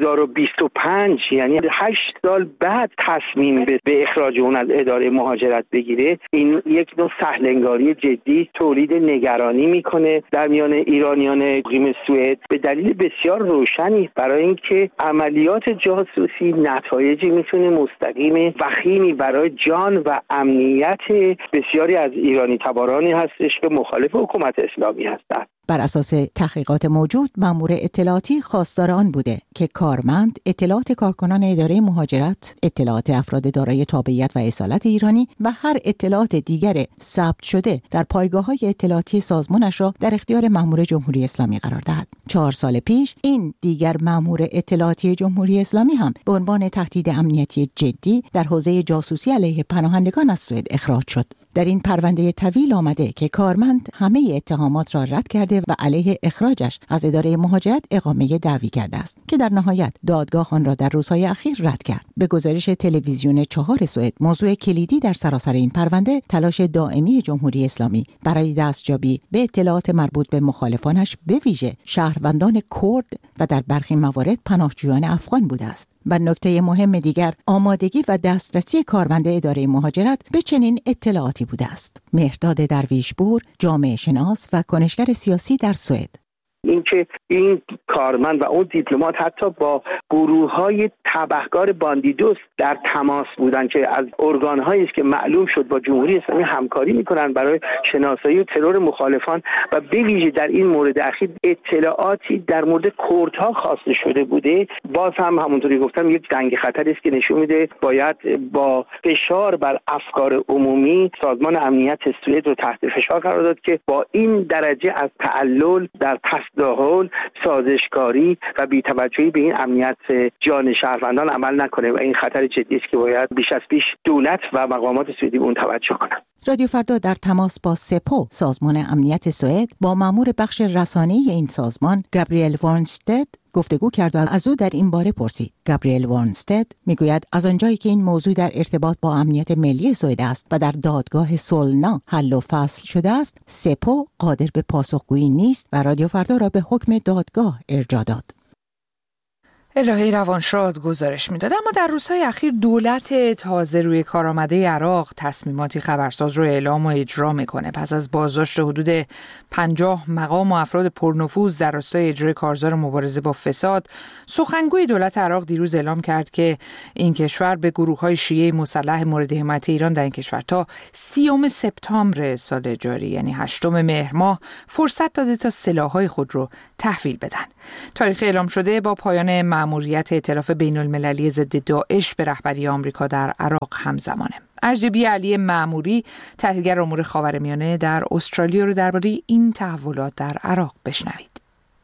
2025 یعنی 8 سال بعد تصمیم به اخراج اون از اداره مهاجرت بگیره، این یک نوع سهلنگاری جدی تولید نگرانی میکنه در میان ایرانیان مقیم سوئد به دلیل بسیار روشنی برای اینکه عملیات جاسوسی نتایجی میتونه مستقیم وخیمی برای جان و امنیت بسیاری از ایرانی تبارانی هستش که مخالف حکومت اسلامی هستند. بر اساس تحقیقات موجود، مأمور اطلاعاتی خواستار آن بوده که کارمند اطلاعات کارکنان اداره مهاجرت، اطلاعات افراد دارای تابعیت و اصالت ایرانی و هر اطلاعات دیگر ثبت شده در پایگاه‌های اطلاعاتی سازمانش را در اختیار مأمور جمهوری اسلامی قرار دهد. 4 سال پیش این دیگر مأمور اطلاعاتی جمهوری اسلامی هم به عنوان تهدید امنیتی جدی در حوزه جاسوسی علیه پناهندگان از سوئد اخراج شد. در این پرونده طویل آمده که کارمند همه اتهامات را رد کرده و علیه اخراجش از اداره مهاجرت اقامه دعوی کرده است که در نهایت دادگاه آن را در روزهای اخیر رد کرد. به گزارش تلویزیون 4 سوئد، موضوع کلیدی در سراسر این پرونده تلاش دائمی جمهوری اسلامی برای دستیابی به اطلاعات مربوط به مخالفانش، به ویژه شهروندان کرد و در برخی موارد پناهجویان افغان بوده است. و نکته مهم دیگر، آمادگی و دسترسی کارمند اداره مهاجرت به چنین اطلاعاتی بوده است. مهرداد درویشپور، جامعه شناس و کنشگر سیاسی در سوئد: اینکه این کارمند و اون دیپلمات حتی با گروه‌های تبهکار باندیدوس در تماس بودن که از ارگان‌هایی است که معلوم شد با جمهوری اسلامی همکاری می‌کنن برای شناسایی و ترور مخالفان و به ویژه در این مورد اخیر اطلاعاتی در مورد کردها خواسته شده بوده. باز هم همونطوری گفتم یک جنگ خطری است که نشون میده باید با فشار بر افکار عمومی سازمان امنیت سوئد رو تحت فشار قرار داد که با این درجه از تعلل در تساهل، سازشکاری و بی‌توجهی به این امنیت جان شهروندان عمل نکنه و این خطر جدی است که باید بیش از پیش دولت و مقامات سوئدی به اون توجه کنند. رادیو فردا در تماس با سپو، سازمان امنیت سوئد، با مأمور بخش رسانه‌ای این سازمان، گابریل وارنستد، گفتگو کرد و از او در این باره پرسید. گابریل وارنستد میگوید از آنجایی که این موضوع در ارتباط با امنیت ملی سوئد است و در دادگاه سولنا حل و فصل شده است، سپو قادر به پاسخگویی نیست و رادیو فردا را به حکم دادگاه ارجاع داد. الهی روانشاد گزارش میداد. اما در روزهای اخیر دولت تازه روی کار آمده عراق تصمیماتی خبرساز رو اعلام و اجرا میکنه. پس از بازداشت حدود 50 مقام و افراد پرنفوذ در راستای اجرای کارزار مبارزه با فساد، سخنگوی دولت عراق دیروز اعلام کرد که این کشور به گروه‌های شیعه مسلح مورد حمایت ایران در این کشور تا 30 سپتامبر سال جاری یعنی 8 مهر ماه فرصت داده تا سلاح‌های خود رو تحویل بدن. تاریخ اعلام شده با پایان مأموریت ائتلاف بین‌المللی ضد داعش به رهبری آمریکا در عراق همزمانه. ارجبی علی مأموری، تحلیلگر امور خاورمیانه در استرالیا، رو درباره این تحولات در عراق بشنوید.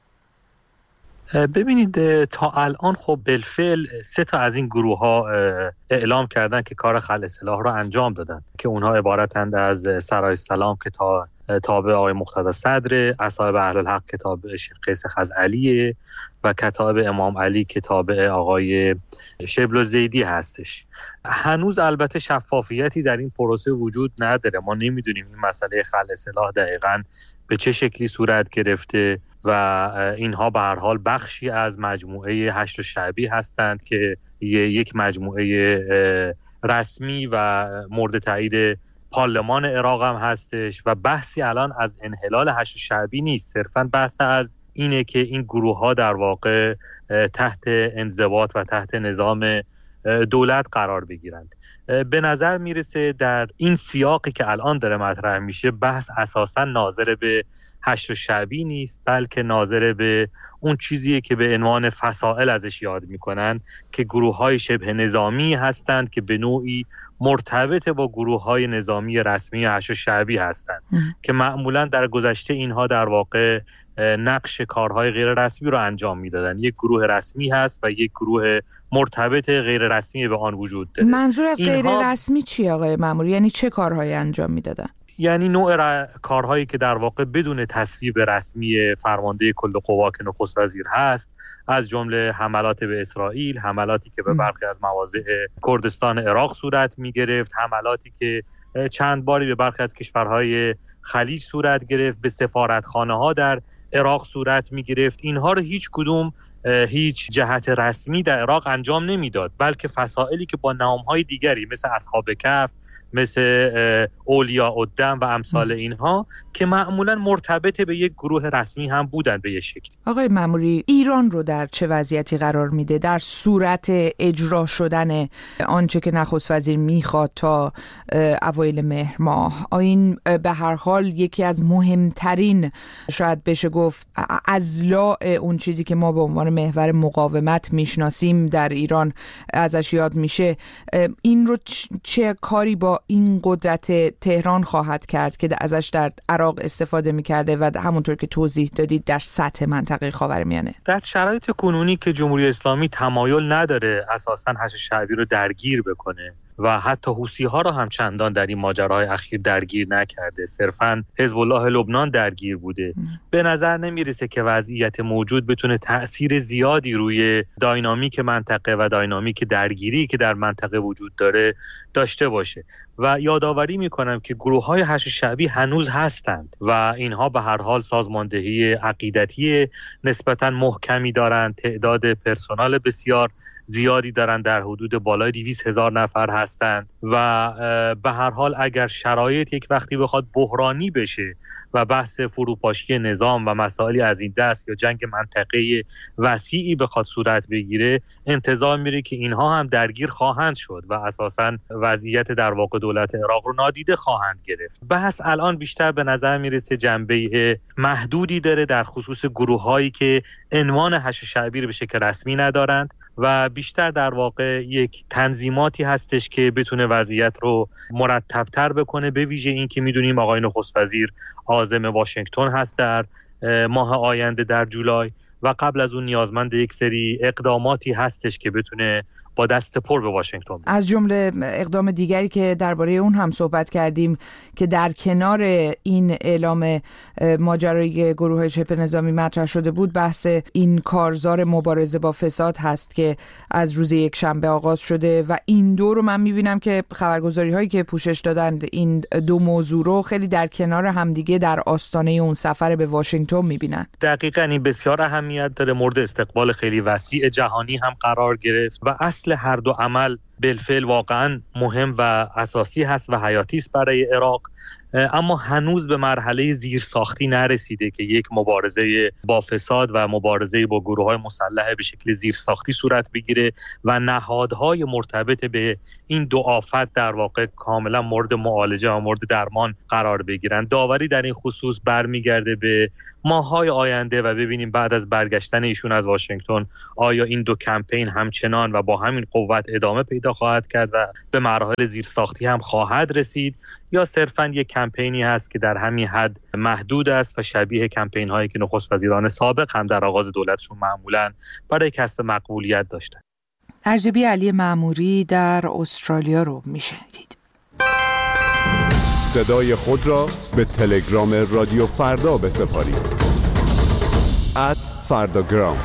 ببینید، تا الان خب بالفعل 3 تا از این گروه ها اعلام کردن که کار خلع سلاح رو انجام دادن که اونها عبارتند از سرای سلام که تابع آقای مقتدی صدر، اصحاب اهل الحق که تابع شیخ قیس خزعلیه و کتاب امام علی که تابع آقای شبل زیدی هستش. هنوز البته شفافیتی در این پروسه وجود نداره. ما نمیدونیم این مسئله خلع سلاح دقیقاً به چه شکلی صورت گرفته و اینها به هر حال بخشی از مجموعه هشت شعبی هستند که یک مجموعه رسمی و مورد تایید پارلمان عراق هم هستش و بحثی الان از انحلال هشت شعبی نیست، صرفاً بحث از اینه که این گروه ها در واقع تحت انضباط و تحت نظام دولت قرار بگیرند. به نظر میرسه در این سیاقی که الان داره مطرح میشه بحث اساساً ناظر به هشت شعبی نیست، بلکه ناظر به اون چیزیه که به عنوان فصائل ازش یاد میکنن که گروه‌های شبه نظامی هستند که به نوعی مرتبط با گروه‌های نظامی رسمی هشت شعبی هستند که معمولاً در گذشته اینها در واقع نقش کارهای غیر رسمی رو انجام میدادن. یک گروه رسمی هست و یک گروه مرتبط غیر رسمی به آن وجود داره. منظور از غیر رسمی چی آقای مأموری؟ یعنی چه کارهایی انجام میدادن؟ یعنی نوع کارهایی که در واقع بدون تصویب رسمی فرمانده کل قوا که نخست وزیر هست، از جمله حملات به اسرائیل، حملاتی که به برخی از مواضع کردستان عراق صورت می گرفت، حملاتی که چند باری به برخی از کشورهای خلیج صورت گرفت، به سفارتخانه‌ها در عراق صورت می گرفت. اینها رو هیچ کدوم هیچ جهت رسمی در عراق انجام نمیداد، بلکه فسائلی که با نام‌های دیگری مثل اصحاب کهف، مثل اولیاء الدم و امثال اینها که معمولا مرتبط به یک گروه رسمی هم بودن به یک شکل. آقای مأموری، ایران رو در چه وضعیتی قرار میده در صورت اجرا شدن آنچه که نخست وزیر میخواد تا اوایل مهر ماه؟ این به هر حال یکی از مهمترین، شاید بشه گفت اضلاع اون چیزی که ما به عنوان محور مقاومت میشناسیم در ایران ازش یاد میشه. این رو چه کاری با این قدرت تهران خواهد کرد که ازش در عراق استفاده میکرده و همونطور که توضیح دادید در سطح منطقه خاورمیانه؟ در شرایط کنونی که جمهوری اسلامی تمایل نداره اساساً حشد شعبی رو درگیر بکنه و حتی حوثی‌ها رو هم چندان در این ماجراهای اخیر درگیر نکرده، صرفاً حزب الله لبنان درگیر بوده، به نظر نمیرسه که وضعیت موجود بتونه تأثیر زیادی روی داینامیک منطقه و داینامیک درگیری که در منطقه وجود داره داشته باشه. و یادآوری میکنم که گروه‌های حشد شعبی هنوز هستند و اینها به هر حال سازماندهی عقیدتی نسبتاً محکمی دارند، تعداد پرسنل بسیار زیادی دارند، در حدود بالای 200,000 نفر هستند و به هر حال اگر شرایط یک وقتی بخواد بحرانی بشه و بحث فروپاشی نظام و مسائلی از این دست یا جنگ منطقه‌ای وسیعی بخواد صورت بگیره، انتظار میره که اینها هم درگیر خواهند شد و اساساً وضعیت در واقع دولت عراق رو نادیده خواهند گرفت. بحث الان بیشتر به نظر میرسه جنبه محدودی داره در خصوص گروه‌هایی که عنوان حشد شعبی رو به شکل رسمی ندارند و بیشتر در واقع یک تنظیماتی هستش که بتونه وضعیت رو مرتب‌تر بکنه، به ویژه این که میدونیم آقای نخست وزیر عازم واشنگتن هست در ماه آینده در جولای و قبل از اون نیازمند یک سری اقداماتی هستش که بتونه با دست پر به واشنگتن. از جمله اقدام دیگری که درباره اون هم صحبت کردیم که در کنار این اعلام ماجرای گروه شبه نظامی مطرح شده بود، بحث این کارزار مبارزه با فساد هست که از روز یکشنبه آغاز شده و این دو رو من میبینم که خبرگزاری هایی که پوشش دادند این دو موضوع رو خیلی در کنار همدیگه در آستانه اون سفر به واشنگتن میبینن. دقیقاً این بسیار اهمیت داره، مورد استقبال خیلی وسیع جهانی هم قرار گرفت و اصل هر دو عمل بالفعل واقعا مهم و اساسی هست و حیاتی است برای عراق، اما هنوز به مرحله زیرساختی نرسیده که یک مبارزه با فساد و مبارزه با گروه‌های مسلح به شکل زیرساختی صورت بگیره و نهادهای مرتبط به این دو آفت در واقع کاملا مورد معالجه و مورد درمان قرار بگیرن. داوری در این خصوص برمیگرده به ماه‌های آینده و ببینیم بعد از برگشتن ایشون از واشنگتن آیا این دو کمپین همچنان و با همین قوت ادامه پیدا خواهد کرد و به مراحل زیرساختی هم خواهد رسید یا صرفاً یک کمپینی هست که در همین حد محدود است و شبیه کمپین هایی که نخست وزیران سابق هم در آغاز دولتشون معمولاً برای کسب مقبولیت داشتن. ارجبی علی مأموری در استرالیا رو میشنیدید. صدای خود را به تلگرام رادیو فردا بسپارید. @فرداگرام.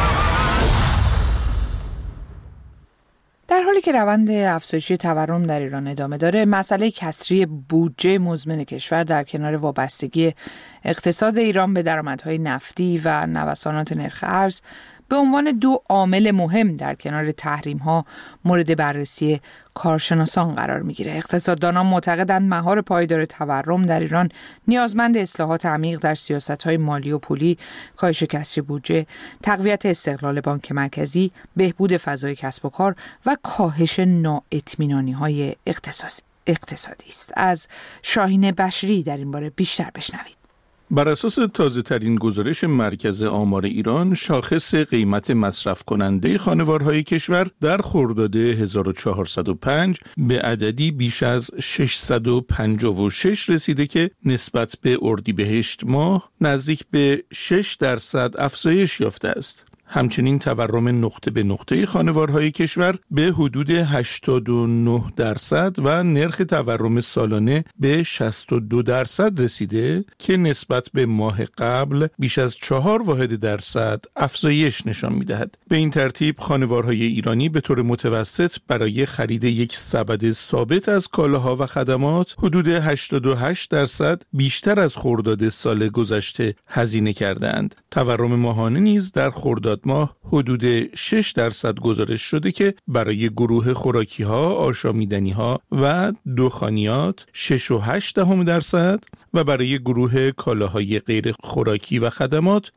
در حالی که روند افزایشی تورم در ایران ادامه داره، مسئله کسری بودجه مزمن کشور در کنار وابستگی اقتصاد ایران به درآمدهای نفتی و نوسانات نرخ ارز به عنوان دو عامل مهم در کنار تحریم‌ها مورد بررسی کارشناسان قرار می‌گیره. اقتصاددانان معتقدند مهار پایدار تورم در ایران نیازمند اصلاحات عمیق در سیاست‌های مالی و پولی، کاهش کسری بودجه، تقویت استقلال بانک مرکزی، بهبود فضای کسب و کار و کاهش نااطمینانی‌های اقتصادی است. از شاهین بشری در این باره بیشتر بشنوید. بر اساس تازه‌ترین گزارش مرکز آمار ایران، شاخص قیمت مصرف کننده خانوارهای کشور در خرداد 1405 به عددی بیش از 656 رسیده که نسبت به اردیبهشت ماه نزدیک به 6% افزایش یافته است. همچنین تورم نقطه به نقطه خانوارهای کشور به حدود 89% و نرخ تورم سالانه به 62% رسیده که نسبت به ماه قبل بیش از 4% افزایش نشان می‌دهد. به این ترتیب خانوارهای ایرانی به طور متوسط برای خرید یک سبد ثابت از کالاها و خدمات حدود 88% بیشتر از خرداد سال گذشته هزینه کردند. تورم ماهانه نیز در خرداد ماه حدود 6% گزارش شده که برای گروه خوراکی‌ها، آشامیدنی‌ها و دخانیات 6.8% و برای گروه کالاهای غیر خوراکی و خدمات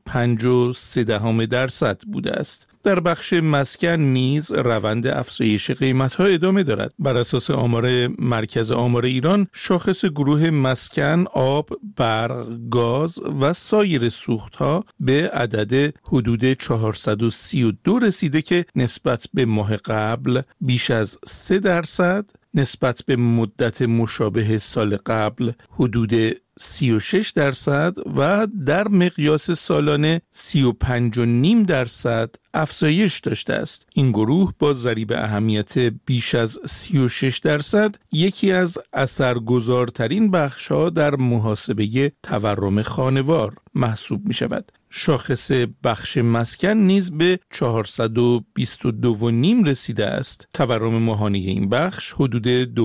5.3% بوده است. در بخش مسکن نیز روند افزایش قیمت‌ها ادامه دارد. بر اساس آمار مرکز آمار ایران، شاخص گروه مسکن، آب، برق، گاز و سایر سوخت‌ها به عدد حدود 432 رسیده که نسبت به ماه قبل بیش از 3%، نسبت به مدت مشابه سال قبل حدود 36% و در مقیاس سالانه 35.5% افزایش داشته است. این گروه با ضریب اهمیت بیش از 36% یکی از اثرگذارترین بخش‌ها در محاسبه تورم خانوار محسوب می شود. شاخص بخش مسکن نیز به 422.5 رسیده است. تورم ماهانه این بخش حدود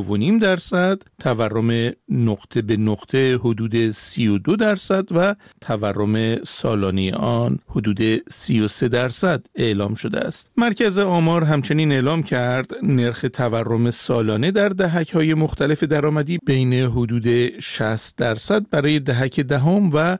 2.5%، تورم نقطه به نقطه حدود 32% و تورم سالانه آن حدود 33% اعلام شده است. مرکز آمار همچنین اعلام کرد نرخ تورم سالانه در دهک‌های مختلف درآمدی بین حدود 60% برای دهک دهم و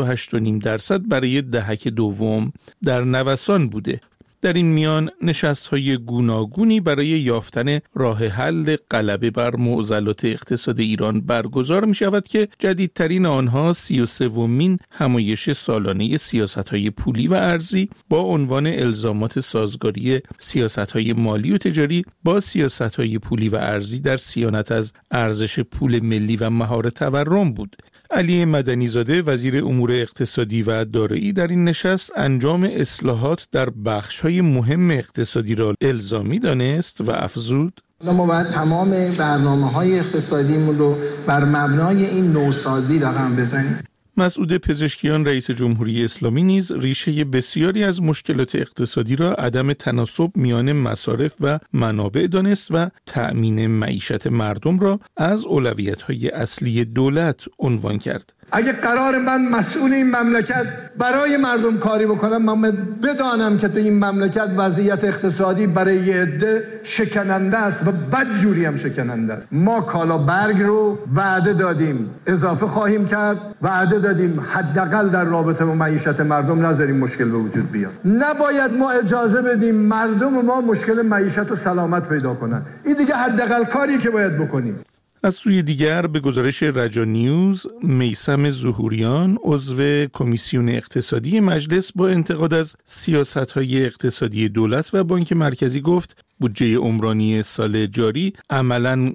68.5% برای دهک دوم در نوسان بوده. در این میان نشست‌های گوناگونی برای یافتن راه حل غلبه بر معضلات اقتصاد ایران برگزار می‌شود که جدیدترین آنها 33مین همایش سالانه سیاست‌های پولی و ارزی با عنوان الزامات سازگاری سیاست‌های مالی و تجاری با سیاست‌های پولی و ارزی در صیانت از ارزش پول ملی و مهار تورم بود. علی مدنی‌زاده وزیر امور اقتصادی و دارایی در این نشست انجام اصلاحات در بخش‌های مهم اقتصادی را الزامی دانست و افزود: ما باید تمام برنامه‌های اقتصادیمون رو بر مبنای این نوسازی رقم بزنیم. مسعود پزشکیان رئیس جمهوری اسلامی نیز ریشه بسیاری از مشکلات اقتصادی را عدم تناسب میان مصارف و منابع دانست و تأمین معیشت مردم را از اولویت‌های اصلی دولت عنوان کرد. اگه قرار من مسئول این مملکت برای مردم کاری بکنم، من بدانم که تو این مملکت وضعیت اقتصادی برای یه عده شکننده است و بدجوری هم شکننده است. ما کالا برگ رو وعده دادیم اضافه خواهیم کرد، وعده دادیم حداقل در رابطه با معیشت مردم نذاریم مشکل به وجود بیاد. نباید ما اجازه بدیم مردم ما مشکل معیشت و سلامت پیدا کنن. این دیگه حداقل کاری که باید بکنیم. از سوی دیگر به گزارش رجا نیوز، میثم ظهوریان عضو کمیسیون اقتصادی مجلس با انتقاد از سیاست‌های اقتصادی دولت و بانک مرکزی گفت بودجه عمرانی سال جاری عملاً